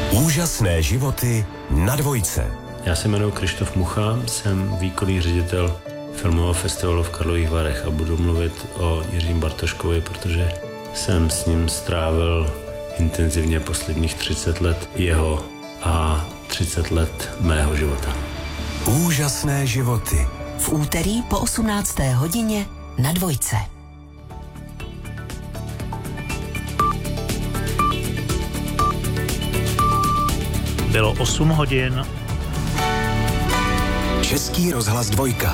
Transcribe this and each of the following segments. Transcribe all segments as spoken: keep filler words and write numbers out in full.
Úžasné životy na dvojce. Já se jmenuji Krištof Mucha, jsem výkonný ředitel filmového festivalu v Karlových Varech a budu mluvit o Jiřím Bartoškovi, protože jsem s ním strávil intenzivně posledních třicet let jeho a třicet let mého života. Úžasné životy. V úterý po osmnácté hodině na dvojce. Bylo osm hodin. Český rozhlas dvojka.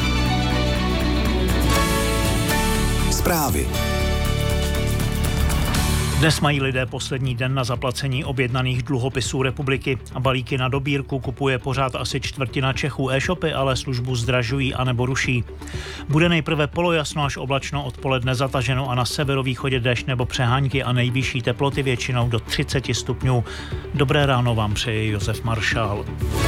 Zprávy. Dnes mají lidé poslední den na zaplacení objednaných dluhopisů republiky a balíky na dobírku kupuje pořád asi čtvrtina Čechů. E-shopy ale službu zdražují anebo ruší. Bude nejprve polojasno až oblačno, odpoledne zataženo a na severovýchodě déšť nebo přehánky a nejvyšší teploty většinou do třicet stupňů. Dobré ráno vám přeje Josef Maršál.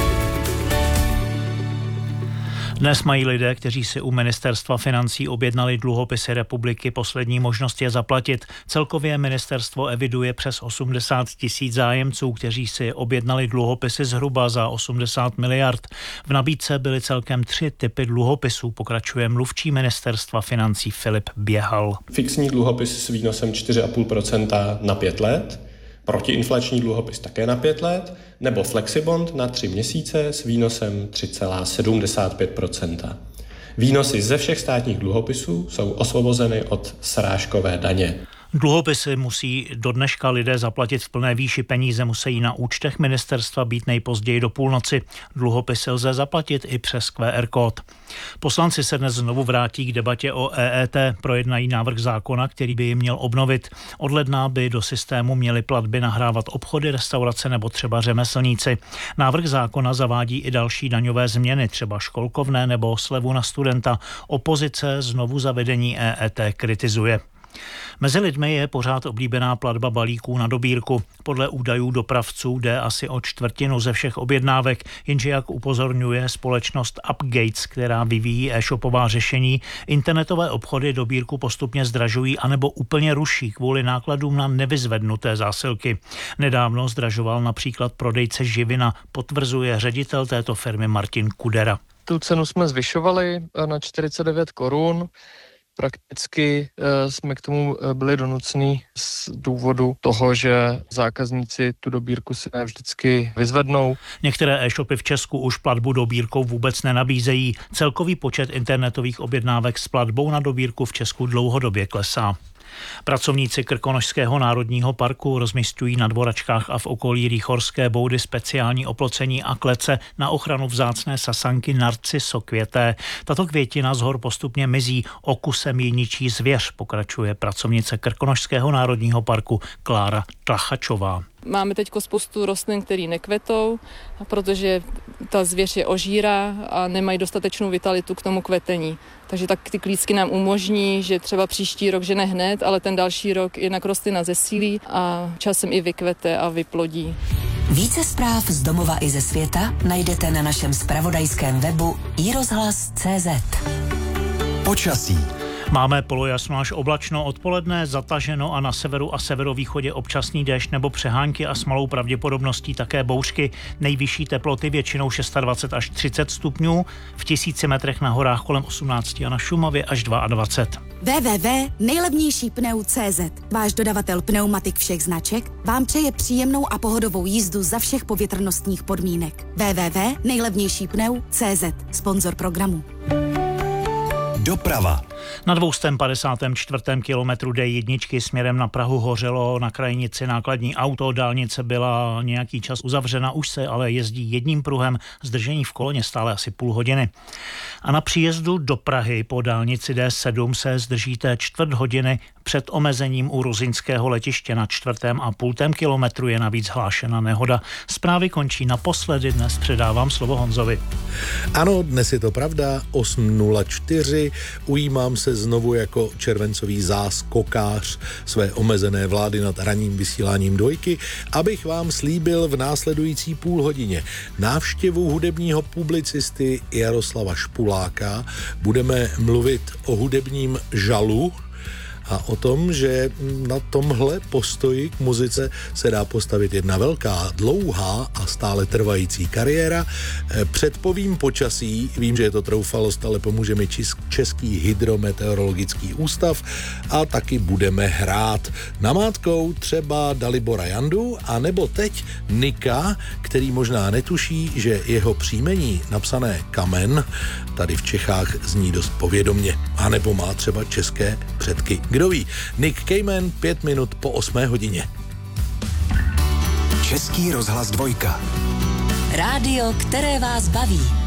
Dnes mají lidé, kteří si u ministerstva financí objednali dluhopisy republiky, poslední možnost je zaplatit. Celkově ministerstvo eviduje přes osmdesát tisíc zájemců, kteří si objednali dluhopisy zhruba za osmdesát miliard. V nabídce byly celkem tři typy dluhopisů, pokračuje mluvčí ministerstva financí Filip Běhal. Fixní dluhopis s výnosem čtyři celá pět procenta na pět let, protiinflační dluhopis také na pět let, nebo flexibond na tři měsíce s výnosem tři celá sedmdesát pět procenta. Výnosy ze všech státních dluhopisů jsou osvobozeny od srážkové daně. Dluhopisy musí do dneška lidé zaplatit v plné výši, peníze musí na účtech ministerstva být nejpozději do půlnoci. Dluhopisy lze zaplatit i přes Q R kód. Poslanci se dnes znovu vrátí k debatě o E E T, projednají návrh zákona, který by ji měl obnovit. Od ledna by do systému měly platby nahrávat obchody, restaurace nebo třeba řemeslníci. Návrh zákona zavádí i další daňové změny, třeba školkovné nebo slevu na studenta. Opozice znovu zavedení E E T kritizuje. Mezi lidmi je pořád oblíbená platba balíků na dobírku. Podle údajů dopravců jde asi o čtvrtinu ze všech objednávek, jenže jak upozorňuje společnost Upgates, která vyvíjí e-shopová řešení, internetové obchody dobírku postupně zdražují anebo úplně ruší kvůli nákladům na nevyzvednuté zásilky. Nedávno zdražoval například prodejce živina, potvrzuje ředitel této firmy Martin Kudera. Tu cenu jsme zvyšovali na čtyřicet devět korun. Prakticky jsme k tomu byli donuceni z důvodu toho, že zákazníci tu dobírku si ne vždycky vyzvednou. Některé e-shopy v Česku už platbu dobírkou vůbec nenabízejí. Celkový počet internetových objednávek s platbou na dobírku v Česku dlouhodobě klesá. Pracovníci Krkonošského národního parku rozmisťují na dvoračkách a v okolí Rýchorské boudy speciální oplocení a klece na ochranu vzácné sasanky narcisokvěté. Tato květina z hor postupně mizí, okusem ji ničí zvěř, pokračuje pracovnice Krkonošského národního parku Klára Tlachačová. Máme teď spoustu rostlin, které nekvetou, protože ta zvěř je ožírá a nemají dostatečnou vitalitu k tomu kvetení. Takže tak ty klícky nám umožní, že třeba příští rok, že ne hned, ale ten další rok jednak rostlina zesílí a časem i vykvete a vyplodí. Více zpráv z domova i ze světa najdete na našem zpravodajském webu i rozhlas tečka cé zet. Počasí. Máme polojasno až oblačno, odpoledne zataženo a na severu a severovýchodě občasný déšť nebo přehánky a s malou pravděpodobností také bouřky. Nejvyšší teploty většinou dvacet šest až třicet stupňů, v tisíci metrech na horách kolem osmnáct a na Šumavě až dvacet dva. w w w tečka nejlevnější pneu tečka cé zet. Váš dodavatel pneumatik všech značek vám přeje příjemnou a pohodovou jízdu za všech povětrnostních podmínek. w w w tečka nejlevnější pneu tečka cé zet. Sponzor programu. Doprava. Na dvě stě padesát čtyři kilometru D jedna směrem na Prahu hořelo na krajnici nákladní auto, dálnice byla nějaký čas uzavřena, už se ale jezdí jedním pruhem, zdržení v koloně stále asi půl hodiny. A na příjezdu do Prahy po dálnici D sedm se zdržíte čtvrt hodiny, před omezením u ruzyňského letiště na čtvrtém a půltém kilometru je navíc hlášena nehoda. Zprávy končí naposledy, dnes předávám slovo Honzovi. Ano, dnes je to pravda, osm nula čtyři, ujímám se znovu jako červencový záskokář své omezené vlády nad ranním vysíláním dvojky, abych vám slíbil v následující půl hodině návštěvu hudebního publicisty Jaroslava Špuláka. Budeme mluvit o hudebním žalu a o tom, že na tomhle postoji k muzice se dá postavit jedna velká, dlouhá a stále trvající kariéra. Předpovím počasí, vím, že je to troufalost, ale pomůže mi Český hydrometeorologický ústav a taky budeme hrát namátkou třeba Dalibora Jandu a nebo teď Nika, který možná netuší, že jeho příjmení napsané Kamen tady v Čechách zní dost povědomně. A nebo má třeba české předky. Kdo ví? Nick Cayman, pět minut po osmé hodině. Český rozhlas dvojka. Rádio, které vás baví.